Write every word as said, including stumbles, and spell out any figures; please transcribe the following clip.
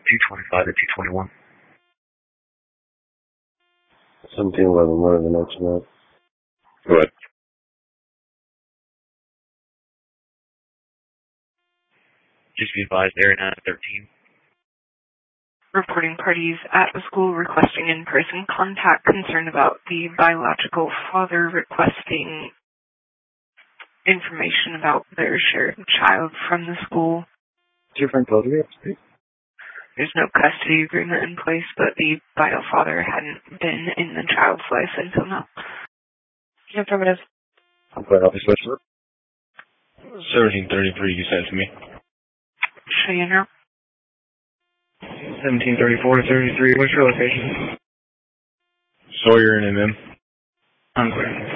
two twenty-five to two twenty-one. seventeen eleven, what are the notes about? Go ahead. Just be advised, area nine thirteen. Reporting parties at the school requesting in-person contact, concerned about the biological father requesting information about their shared child from the school. What's your friend photograph? There's no custody agreement in place, but the bio father hadn't been in the child's life until now. Affirmative. I'm quite happy specialist. seventeen thirty-three, you sent it to me. Cheyenne. seventeen thirty-four to thirty-three, what's your location? Sawyer and M M. Unclear.